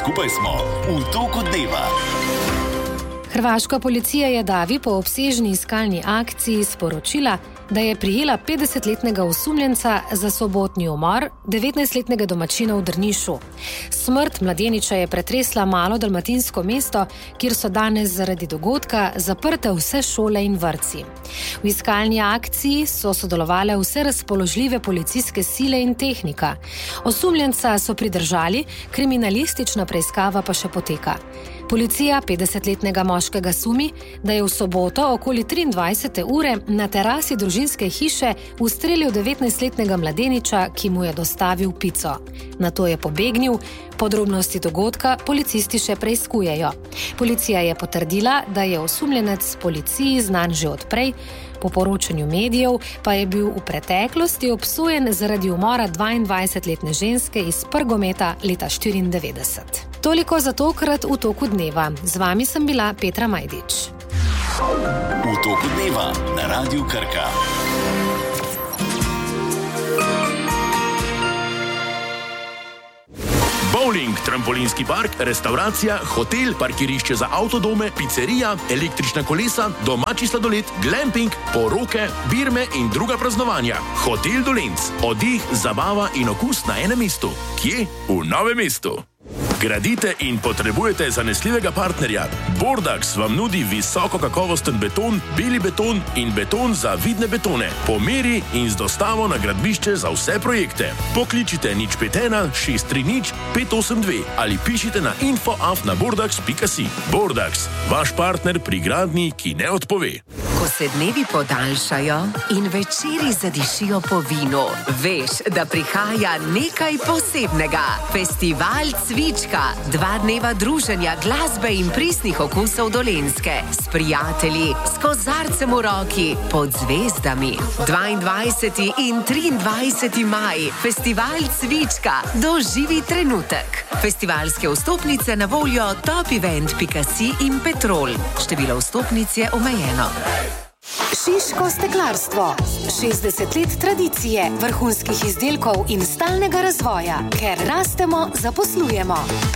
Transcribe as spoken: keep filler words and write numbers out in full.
Skupaj smo v toku dneva. Hrvaška policija je davi po obsežni iskalni akciji sporočila, da je prijela petdesetletnega osumljenca za sobotni umor devetnajstletnega domačina v Drnišu. Smrt mladeniča je pretresla malo dalmatinsko mesto, kjer so danes zaradi dogodka zaprte vse šole in vrtci. V iskalni akciji so sodelovale vse razpoložljive policijske sile in tehnika. Osumljenca so pridržali, kriminalistična preiskava pa še poteka. Policija petdesetletnega moškega sumi, da je v soboto okoli triindvajsete ure na terasi družinske hiše ustrelil devetnajstletnega mladeniča, ki mu je dostavil pico. Nato je pobegnil, podrobnosti dogodka policisti še preiskujejo. Policija je potrdila, da je osumljenec policiji znan že odprej, po poročanju medijev pa je bil v preteklosti obsojen zaradi umora dvaindvajsetletne ženske iz Prgometa leta štiriindevetdeset. Toliko za tokrat v toku dneva. Z vami sem bila Petra Majdič. V toku dneva na Radiu Krka. Bowling, trampolinski park, restauracija, hotel, parkirišče za avtodome, pizzerija, električna kolesa, domači sladoled, glamping, poroke, birme in druga praznovanja. Hotel Dolenc. Oddih, zabava in okus na enem mestu. Kje? V Novem mestu. Gradite in potrebujete zanesljivega partnerja. Bordax vam nudi visoko kakovosten beton, beli beton in beton za vidne betone. Po meri in z dostavo na gradbišče za vse projekte. Pokličite nič pet ena šest tri nič pet osem dve ali pišite na info af na bordax pika si. Bordax, vaš partner pri gradnji, ki ne odpove. Ko se dnevi podaljšajo in večeri zadišijo po vinu, veš, da prihaja nekaj posebnega. Festival Cvička. Dva dneva druženja, glasbe in pristnih okusov Dolenjske. S prijatelji, s kozarcem v roki, pod zvezdami. dvaindvajseti in triindvajseti maj. Festival Cvička. Doživi trenutek. Festivalske vstopnice na voljo top event pika si in Petrol. Število vstopnic je omejeno. Šiško steklarstvo. šestdeset let tradicije, vrhunskih izdelkov in stalnega razvoja. Ker rastemo, zaposlujemo.